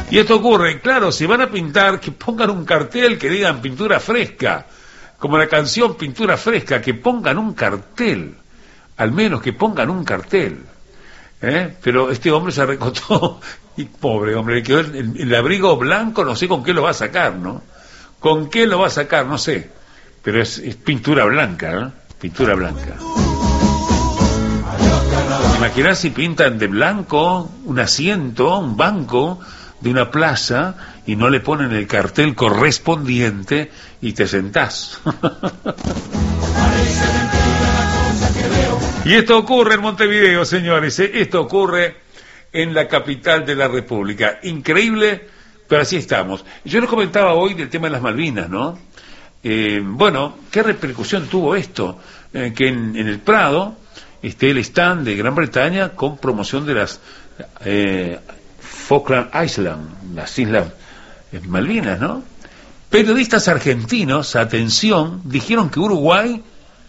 Y esto ocurre, claro, si van a pintar, que pongan un cartel que digan pintura fresca, como la canción Pintura Fresca, que pongan un cartel, al menos que pongan un cartel. Pero este hombre se recotó, y pobre hombre, le quedó el abrigo blanco, no sé con qué lo va a sacar, ¿no? ¿Con qué lo va a sacar? No sé, pero es pintura blanca, ¿eh? Pintura blanca. Imaginás si pintan de blanco un asiento, un banco de una plaza y no le ponen el cartel correspondiente y te sentás. Y esto ocurre en Montevideo, señores, esto ocurre en la capital de la República. Increíble, pero así estamos. Yo les comentaba hoy del tema de las Malvinas, ¿no? Bueno, ¿qué repercusión tuvo esto? Que en el Prado esté el stand de Gran Bretaña con promoción de las Falkland Island, las Islas Malvinas, ¿no? Periodistas argentinos, atención, dijeron que Uruguay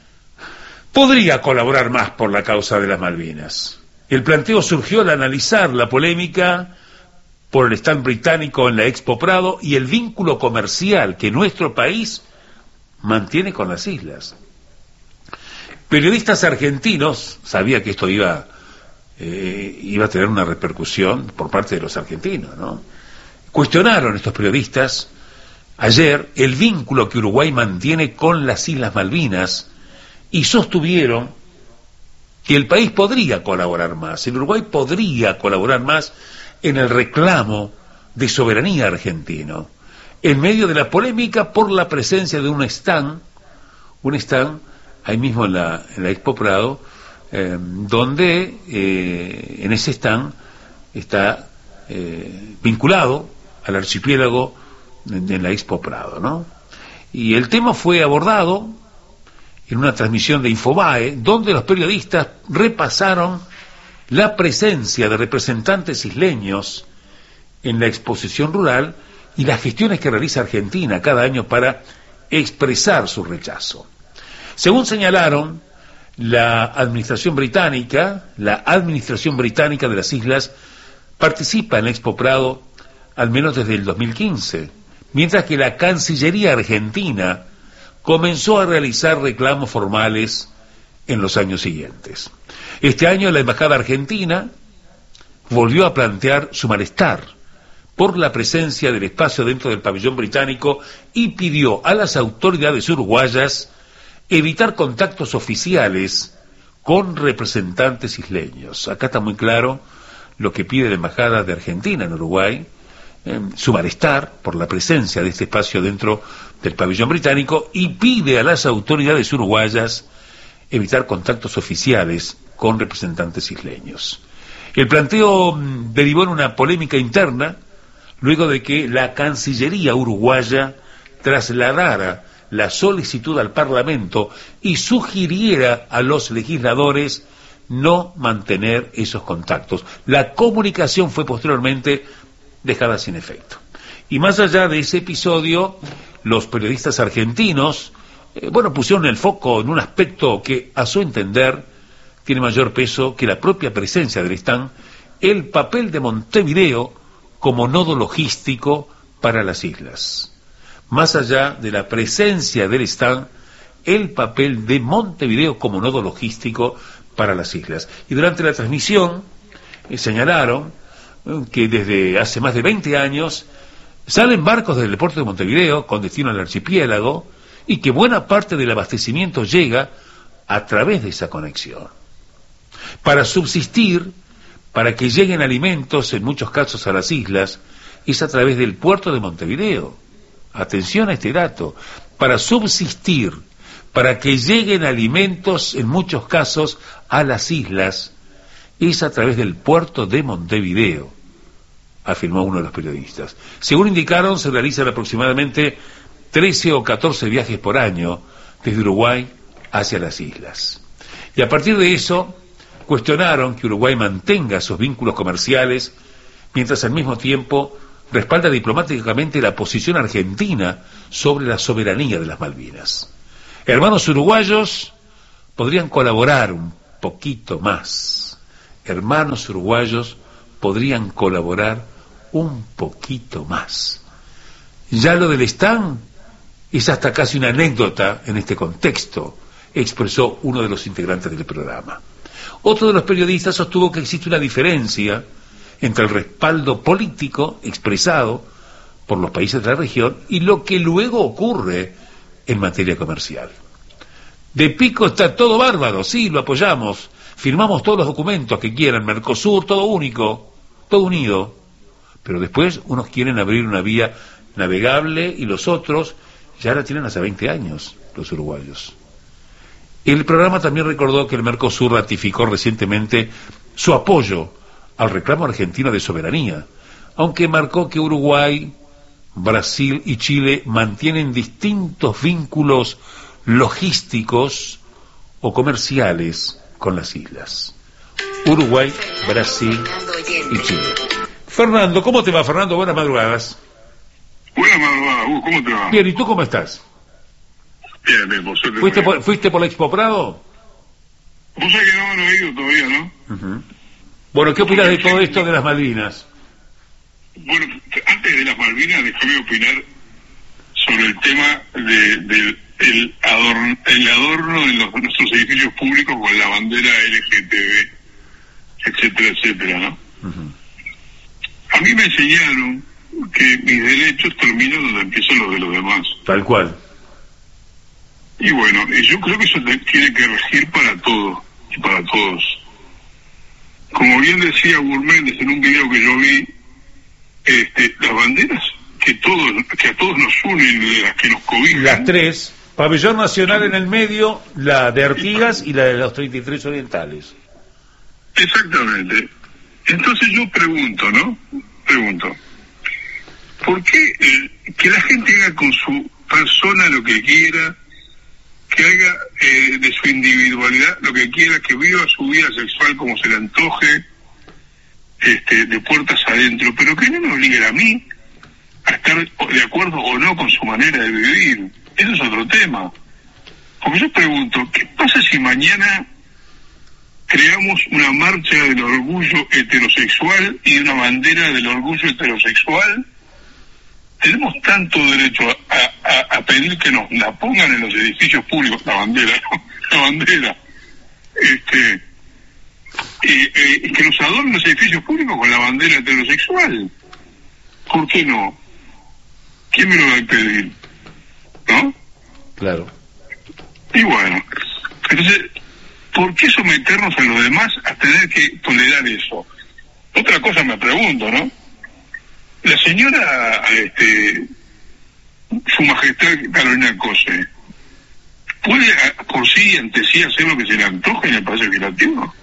podría colaborar más por la causa de las Malvinas. El planteo surgió al analizar la polémica por el stand británico en la Expo Prado y el vínculo comercial que nuestro país mantiene con las islas. Periodistas argentinos, sabía que esto iba a tener una repercusión por parte de los argentinos, ¿no? Cuestionaron estos periodistas ayer el vínculo que Uruguay mantiene con las Islas Malvinas y sostuvieron que el país podría colaborar más, el Uruguay podría colaborar más en el reclamo de soberanía argentino, en medio de la polémica por la presencia de un stand ahí mismo en la Expo Prado, donde en ese stand está vinculado al archipiélago en la Expo Prado, ¿no? Y el tema fue abordado en una transmisión de Infobae, donde los periodistas repasaron la presencia de representantes isleños en la exposición rural y las gestiones que realiza Argentina cada año para expresar su rechazo. Según señalaron, la administración británica de las islas participa en la Expo Prado al menos desde el 2015, mientras que la Cancillería argentina comenzó a realizar reclamos formales en los años siguientes. Este año la Embajada Argentina volvió a plantear su malestar por la presencia del espacio dentro del pabellón británico y pidió a las autoridades uruguayas evitar contactos oficiales con representantes isleños. Acá está muy claro lo que pide la Embajada de Argentina en Uruguay, su malestar por la presencia de este espacio dentro del pabellón británico, y pide a las autoridades uruguayas evitar contactos oficiales con representantes isleños. El planteo derivó en una polémica interna luego de que la Cancillería uruguaya trasladara la solicitud al Parlamento y sugiriera a los legisladores no mantener esos contactos. La comunicación fue posteriormente dejada sin efecto. Y más allá de ese episodio, los periodistas argentinos, pusieron el foco en un aspecto que, a su entender, tiene mayor peso que la propia presencia del stand, el papel de Montevideo como nodo logístico para las islas. Más allá de la presencia del stand, el papel de Montevideo como nodo logístico para las islas. Y durante la transmisión señalaron que desde hace más de 20 años salen barcos del puerto de Montevideo con destino al archipiélago y que buena parte del abastecimiento llega a través de esa conexión. Para subsistir, para que lleguen alimentos en muchos casos a las islas, es a través del puerto de Montevideo. Atención a este dato. Para subsistir, para que lleguen alimentos en muchos casos a las islas, es a través del puerto de Montevideo, afirmó uno de los periodistas. Según indicaron, se realizan aproximadamente 13 o 14 viajes por año desde Uruguay hacia las islas. Y a partir de eso, cuestionaron que Uruguay mantenga sus vínculos comerciales, mientras al mismo tiempo respalda diplomáticamente la posición argentina sobre la soberanía de las Malvinas. Hermanos uruguayos podrían colaborar un poquito más. Hermanos uruguayos podrían colaborar un poquito más. Ya lo del stand es hasta casi una anécdota en este contexto, expresó uno de los integrantes del programa. Otro de los periodistas sostuvo que existe una diferencia entre el respaldo político expresado por los países de la región y lo que luego ocurre en materia comercial. De Pico está todo bárbaro, sí, lo apoyamos, firmamos todos los documentos que quieran, Mercosur, todo único, todo unido, pero después unos quieren abrir una vía navegable y los otros ya la tienen hace 20 años, los uruguayos. El programa también recordó que el Mercosur ratificó recientemente su apoyo al reclamo argentino de soberanía, aunque marcó que Uruguay, Brasil y Chile mantienen distintos vínculos logísticos o comerciales con las islas. Uruguay, Brasil y Chile. Fernando, ¿cómo te va, Fernando? Buenas madrugadas. Buenas madrugadas, ¿cómo te va? Bien, ¿y tú cómo estás? Bien, bien, por suerte. ¿Fuiste por la Expo Prado? Vos sabés que no he ido todavía, ¿no? Uh-huh. Bueno, ¿qué opinas de todo esto de las Malvinas? Bueno, antes de las Malvinas, déjame opinar sobre el tema del adorno de nuestros edificios públicos con la bandera LGTB, etcétera, etcétera, ¿no? Uh-huh. A mí me enseñaron que mis derechos terminan donde empiezan los de los demás. Tal cual. Y bueno, yo creo que eso tiene que regir para todo y para todos. Como bien decía Gurméndez en un video que yo vi, las banderas que a todos nos unen, las que nos cobijan. Las tres, pabellón nacional en el medio, la de Artigas y la de los 33 orientales. Exactamente. Entonces yo pregunto, ¿por qué que la gente haga con su persona lo que quiera, que haga de su individualidad lo que quiera, que viva su vida sexual como se le antoje, de puertas adentro, pero que no me obliguen a mí a estar de acuerdo o no con su manera de vivir? Eso es otro tema. Porque yo pregunto, ¿qué pasa si mañana creamos una marcha del orgullo heterosexual y una bandera del orgullo heterosexual? Tenemos tanto derecho a pedir que nos la pongan en los edificios públicos, la bandera, que nos adornen los edificios públicos con la bandera heterosexual. ¿Por qué no? ¿Quién me lo va a impedir? ¿No? Claro. Y bueno, entonces, ¿por qué someternos a los demás a tener que tolerar eso? Otra cosa me pregunto, ¿no? La señora, Su Majestad Carolina Cose, ¿puede por sí, ante sí, hacer lo que se le antoje en el Palacio Legislativo?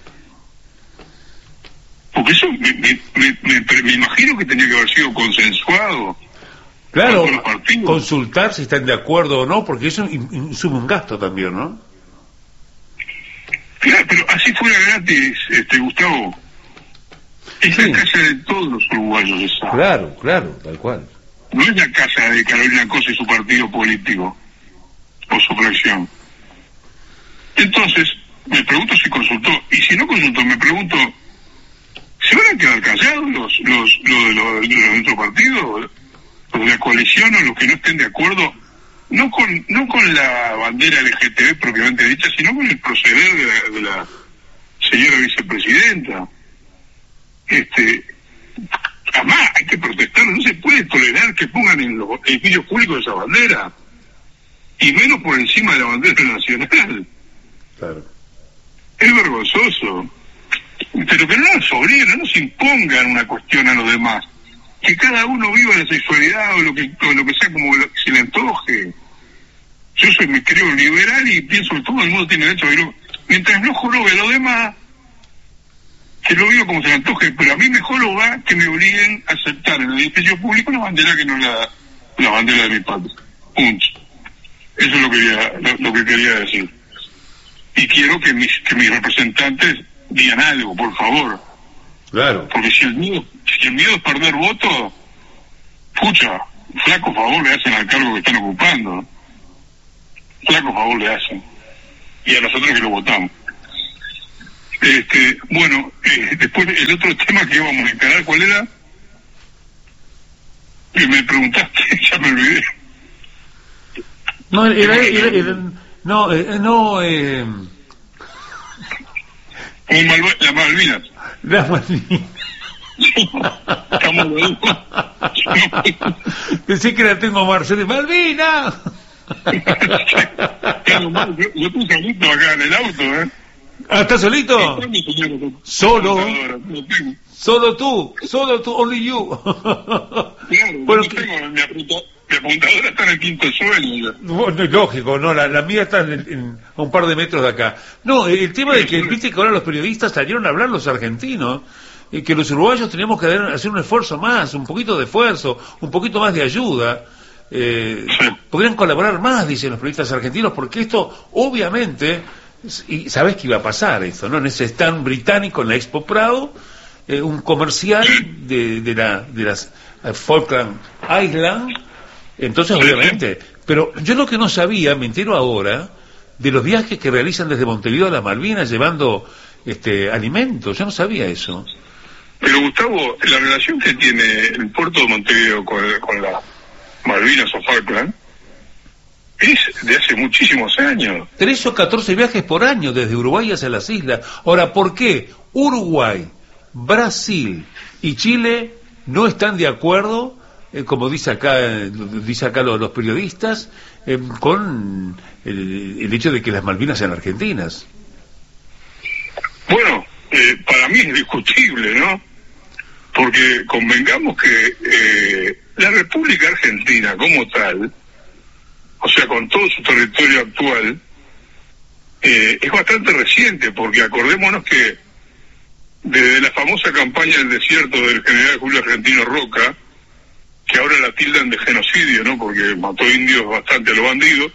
Porque eso me imagino que tenía que haber sido consensuado. Claro, consultar si están de acuerdo o no, porque eso insume un gasto también, ¿no? Claro, pero así fuera gratis, Gustavo. Es la casa de todos los uruguayos esa. Claro, tal cual. No es la casa de Carolina Cose y su partido político o su fracción. Entonces, me pregunto si consultó, y si no consultó, me pregunto, ¿se van a quedar callados los de nuestro partido, los de la coalición, o los que no estén de acuerdo, no con la bandera LGTB propiamente dicha, sino con el proceder de la señora vicepresidenta? Además, hay que protestar, no se puede tolerar que pongan en los edificios públicos esa bandera, y menos por encima de la bandera nacional. Claro. Es vergonzoso. Pero que no nos obliguen, no nos impongan una cuestión a los demás. Que cada uno viva la sexualidad o lo que sea como se le antoje. Yo me creo liberal y pienso que todo el mundo tiene derecho a verlo. Mientras no jorobe a los demás, que lo vivo como se le antoje, pero a mí mejor lo va que me obliguen a aceptar en el edificio público una bandera que no es la bandera de mi patria. Punto. Eso es lo que quería decir. Y quiero que mis representantes digan algo, por favor. Claro. Porque si el miedo es perder votos, pucha, flaco favor le hacen al cargo que están ocupando. Flaco favor le hacen. Y a nosotros que lo votamos. Bueno, después el otro tema que íbamos a encarar, ¿cuál era? Y me preguntaste, ya me olvidé. No, Las Malvinas. Las Malvinas. Pensé que la tengo Marcelo. ¡Malvina! Yo estoy solito acá en el auto, ¿eh? Ah, ¿estás solito? Solo. Solo tú, only you. Claro, bueno, yo tengo mi apuntadora está en el quinto suelo. Bueno, lógico, no, la mía está a un par de metros de acá. No, el tema de que, viste que ahora los periodistas salieron a hablar, los argentinos, que los uruguayos teníamos que hacer un esfuerzo más, un poquito de esfuerzo, un poquito más de ayuda. Podrían colaborar más, dicen los periodistas argentinos, porque esto, obviamente, y sabés que iba a pasar esto, ¿no? En ese stand británico, en la Expo Prado, un comercial de las Falkland Island. Entonces, obviamente, pero yo lo que no sabía, me entero ahora, de los viajes que realizan desde Montevideo a las Malvinas llevando alimentos. Yo no sabía eso. Pero Gustavo, la relación que tiene el puerto de Montevideo con las Malvinas o Falkland es de hace muchísimos años. 13 o 14 viajes por año desde Uruguay hacia las islas. Ahora, ¿por qué Uruguay, Brasil y Chile no están de acuerdo, como dice acá los periodistas, con el hecho de que las Malvinas sean argentinas? Bueno, para mí es discutible, ¿no? Porque convengamos que la República Argentina como tal, o sea, con todo su territorio actual, es bastante reciente, porque acordémonos que desde la famosa campaña del desierto del general Julio Argentino Roca, que ahora la tildan de genocidio, ¿no? Porque mató indios bastante a los bandidos,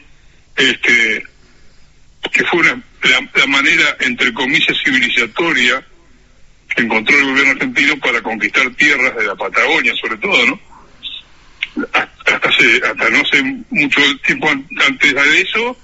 que fue la manera, entre comillas, civilizatoria que encontró el gobierno argentino para conquistar tierras de la Patagonia, sobre todo, ¿no? Hasta no hace mucho tiempo antes de eso,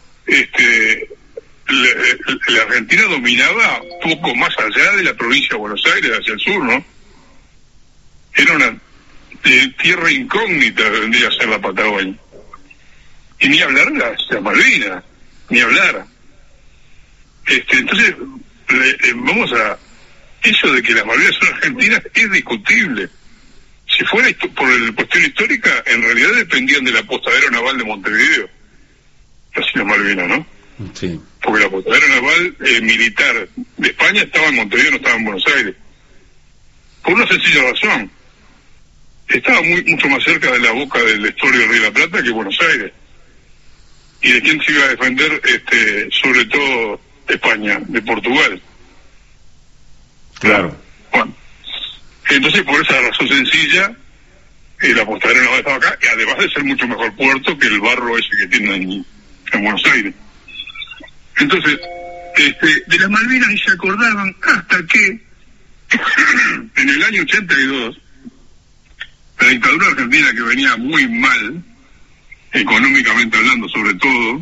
la Argentina dominaba poco más allá de la provincia de Buenos Aires, hacia el sur, ¿no? Era una tierra incógnita, vendría a ser la Patagonia. Y ni hablar de las Malvinas, ni hablar. Entonces, vamos a... Eso de que las Malvinas son argentinas es discutible. Si fuera por la cuestión histórica, en realidad dependían del apostadero naval de Montevideo, las Islas Malvinas, ¿no? Sí. Porque el apostadero naval militar de España estaba en Montevideo, no estaba en Buenos Aires. Por una sencilla razón. Estaba mucho más cerca de la boca del estuario del Río de la Plata que Buenos Aires. ¿Y de quién se iba a defender? Sobre todo España, de Portugal. Claro. Bueno, entonces por esa razón sencilla, el apostadero naval estaba acá, y además de ser mucho mejor puerto que el barro ese que tienen en Buenos Aires. Entonces, de las Malvinas ni se acordaban hasta que en el año 82 la dictadura argentina, que venía muy mal, económicamente hablando sobre todo,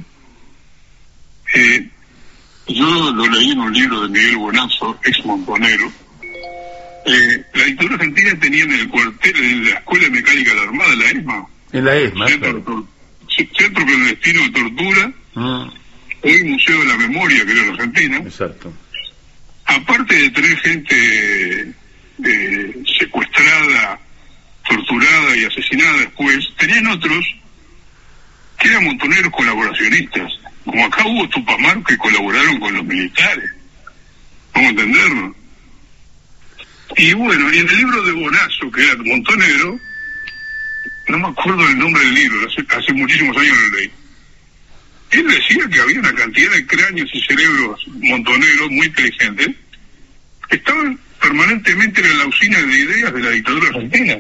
yo lo leí en un libro de Miguel Bonazo, ex montonero. La dictadura argentina tenía en el cuartel de la Escuela Mecánica de la Armada, la ESMA. En la ESMA, Centro Clandestino de Tortura, hoy Museo de la Memoria, que era en Argentina. Exacto. Aparte de tener gente secuestrada, torturada y asesinada después, tenían otros que eran montoneros colaboracionistas. Como acá hubo Tupamar que colaboraron con los militares. ¿Vamos a entenderlo? Y bueno, y en el libro de Bonazo, que era montonero, no me acuerdo el nombre del libro, hace muchísimos años lo leí. Él decía que había una cantidad de cráneos y cerebros montoneros muy inteligentes que estaban permanentemente en la usina de ideas de la dictadura argentina.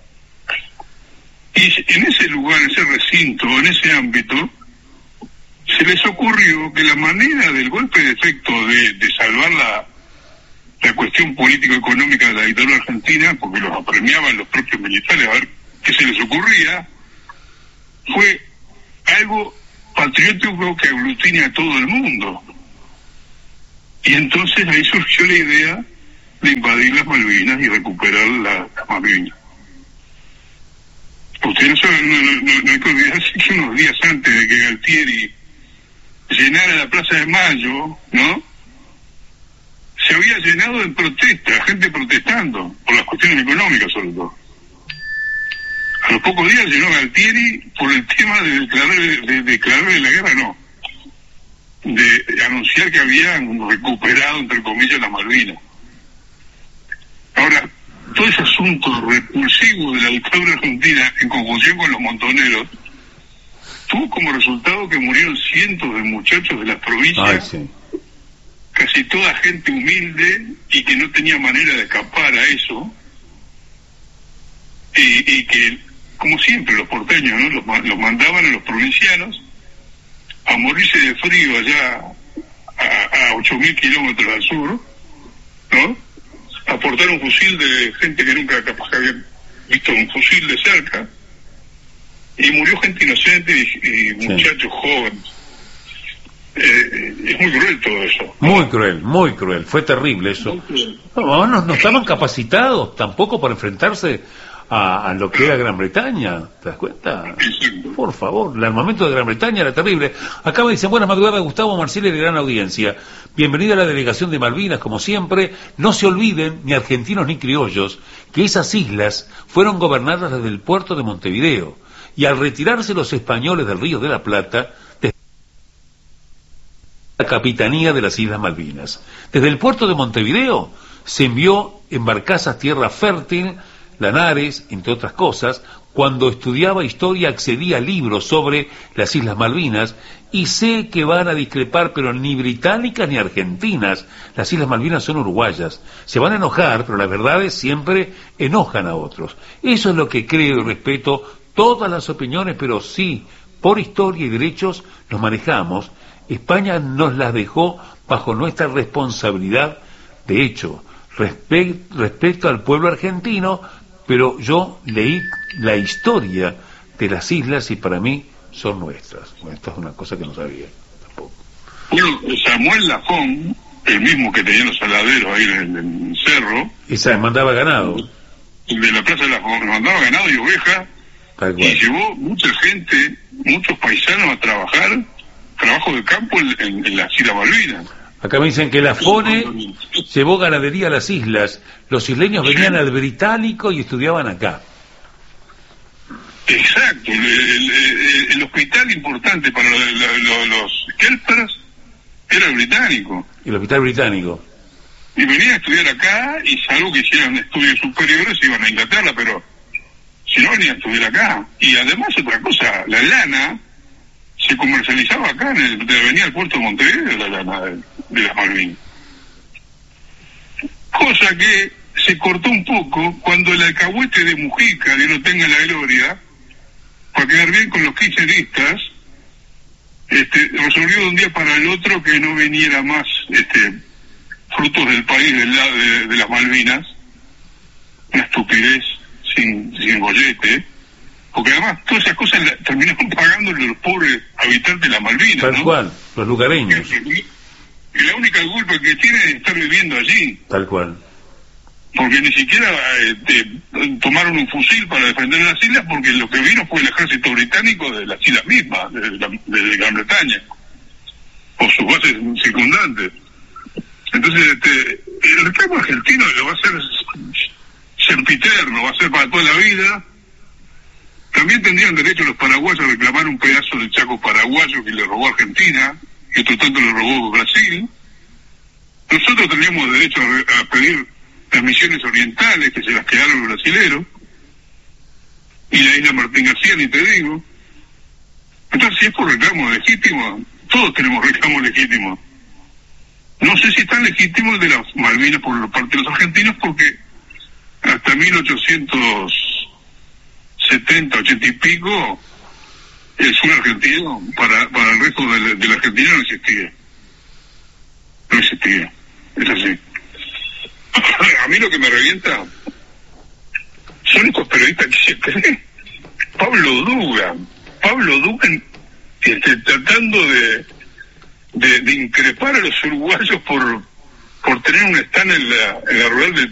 Y en ese lugar, en ese recinto, en ese ámbito, se les ocurrió que la manera del golpe de efecto de salvar la cuestión político-económica de la dictadura argentina, porque los apremiaban los propios militares a ver qué se les ocurría, fue algo patriótico que aglutine a todo el mundo. Y entonces ahí surgió la idea de invadir las Malvinas y recuperar las Malvinas. Usted no hay que olvidarse que unos días antes de que Galtieri llenara la Plaza de Mayo, ¿no? Se había llenado en protesta, gente protestando, por las cuestiones económicas sobre todo. A los pocos días llenó Galtieri por el tema de declararle la guerra, no. De anunciar que habían recuperado, entre comillas, las Malvinas. Ahora, todo ese asunto repulsivo de la dictadura argentina, en conjunción con los montoneros, tuvo como resultado que murieron cientos de muchachos de las provincias, casi toda gente humilde y que no tenía manera de escapar a eso, y que, como siempre, los porteños, ¿no? los mandaban a los provincianos a morirse de frío allá a 8.000 kilómetros al sur, ¿no? A portar un fusil de gente que nunca capaz había visto un fusil de cerca, y murió gente inocente y muchachos jóvenes. Es muy cruel todo eso. Muy cruel, fue terrible eso. No estaban capacitados tampoco para enfrentarse a lo que era Gran Bretaña, ¿te das cuenta? Por favor, el armamento de Gran Bretaña era terrible. Acá me dicen, buenas madrugadas, Gustavo Marcelo de gran audiencia. Bienvenida a la delegación de Malvinas, como siempre. No se olviden, ni argentinos ni criollos, que esas islas fueron gobernadas desde el puerto de Montevideo. Y al retirarse los españoles del Río de la Plata, la capitanía de las Islas Malvinas. Desde el puerto de Montevideo se envió en barcazas tierra fértil, Lanares, entre otras cosas. Cuando estudiaba historia accedía a libros sobre las Islas Malvinas, y sé que van a discrepar, pero ni británicas ni argentinas. Las Islas Malvinas son uruguayas. Se van a enojar, pero las verdades siempre enojan a otros. Eso es lo que creo y respeto todas las opiniones, pero sí, por historia y derechos nos manejamos. España nos las dejó bajo nuestra responsabilidad. De hecho, respecto al pueblo argentino, pero yo leí la historia de las islas y para mí son nuestras. Bueno, esto es una cosa que no sabía tampoco. Bueno, Samuel Lafón, el mismo que tenía los saladeros ahí en el cerro, esa mandaba ganado. De la Plaza de Lafón, mandaba ganado y oveja, y llevó mucha gente, muchos paisanos a trabajar, trabajo de campo en las Islas Malvinas. Acá me dicen que Lafone llevó ganadería a las islas. Los isleños venían al británico y estudiaban acá. Exacto. El hospital importante para los kelpers era el británico. El hospital británico. Y venían a estudiar acá, y salvo que hicieran estudios superiores iban a Inglaterra, pero si no venían a estudiar acá. Y además otra cosa, la lana se comercializaba acá, venía al puerto de Montevideo, la lana de las Malvinas. Cosa que se cortó un poco cuando el alcahuete de Mujica, Dios lo tenga en la gloria, para quedar bien con los kirchneristas, resolvió de un día para el otro que no viniera más frutos del país de las Malvinas. Una estupidez sin bollete. Porque además todas esas cosas terminaron pagando los pobres habitantes de las Malvinas. Tal cual, los lugareños. Y la única culpa que tienen es estar viviendo allí. Tal cual. Porque ni siquiera tomaron un fusil para defender las islas, porque lo que vino fue el ejército británico de las islas mismas, de Gran Bretaña, o sus bases circundantes. Entonces, el reclamo argentino lo va a ser sempiterno, va a ser para toda la vida. También tendrían derecho los paraguayos a reclamar un pedazo del Chaco paraguayo que le robó Argentina, y otro tanto le robó Brasil. Nosotros teníamos derecho a pedir las misiones orientales, que se las quedaron los brasileros, y la isla Martín García, ni te digo. Entonces, si es por reclamos legítimos, todos tenemos reclamos legítimos. No sé si están legítimos el de las Malvinas por parte de los argentinos, porque hasta 1870, 80 y pico, el sur argentino, para el resto de la Argentina no existía. No existía. Es así. A mí lo que me revienta son estos periodistas que se creen. Pablo Dugan, tratando de increpar a los uruguayos por tener un stand en la rural del